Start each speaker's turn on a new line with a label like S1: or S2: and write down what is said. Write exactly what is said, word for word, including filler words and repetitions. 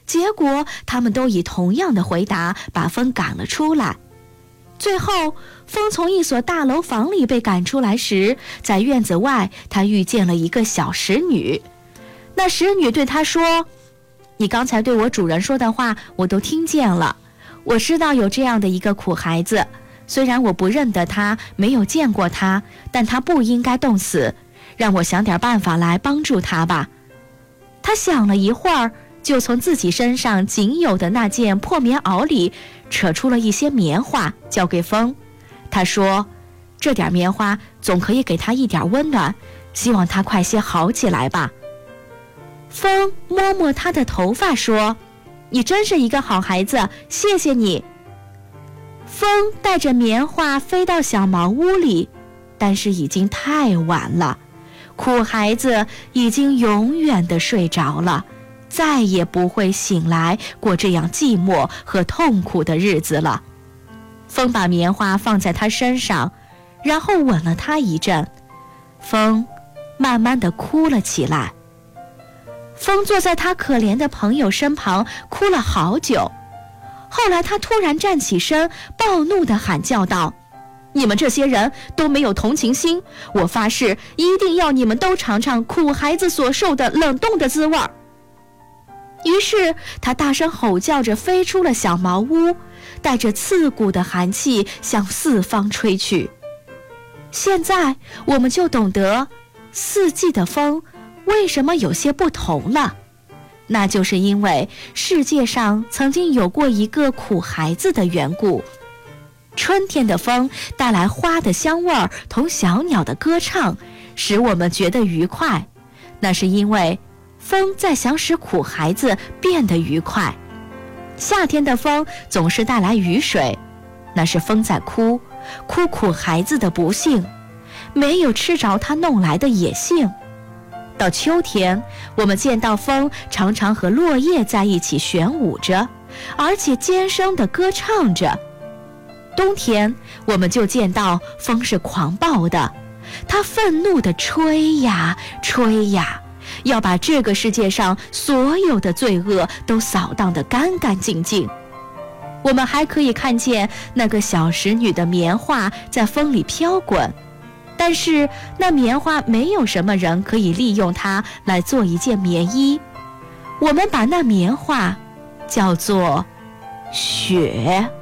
S1: 结果他们都以同样的回答把风赶了出来。最后，风从一所大楼房里被赶出来时，在院子外，他遇见了一个小使女。那使女对他说：“你刚才对我主人说的话，我都听见了。我知道有这样的一个苦孩子，虽然我不认得他，没有见过他，但他不应该冻死。让我想点办法来帮助他吧。”他想了一会儿，就从自己身上仅有的那件破棉袄里扯出了一些棉花，交给风。他说：“这点棉花总可以给他一点温暖，希望他快些好起来吧。”风摸摸他的头发说：“你真是一个好孩子，谢谢你。”风带着棉花飞到小茅屋里，但是已经太晚了，苦孩子已经永远地睡着了，再也不会醒来过这样寂寞和痛苦的日子了。风把棉花放在他身上，然后吻了他一阵。风慢慢地哭了起来。风坐在他可怜的朋友身旁，哭了好久。后来他突然站起身，暴怒地喊叫道：“你们这些人都没有同情心！我发誓，一定要你们都尝尝苦孩子所受的冷冻的滋味。”于是他大声吼叫着飞出了小茅屋，带着刺骨的寒气向四方吹去。现在我们就懂得四季的风为什么有些不同了，那就是因为世界上曾经有过一个苦孩子的缘故。春天的风带来花的香味儿同小鸟的歌唱，使我们觉得愉快，那是因为风在想使苦孩子变得愉快。夏天的风总是带来雨水，那是风在哭，哭苦孩子的不幸，没有吃着他弄来的野杏。到秋天，我们见到风常常和落叶在一起旋舞着，而且尖声地歌唱着。冬天，我们就见到风是狂暴的，它愤怒地吹呀吹呀，要把这个世界上所有的罪恶都扫荡得干干净净。我们还可以看见那个小使女的棉花在风里飘滚，但是那棉花没有什么人可以利用它来做一件棉衣。我们把那棉花叫做雪。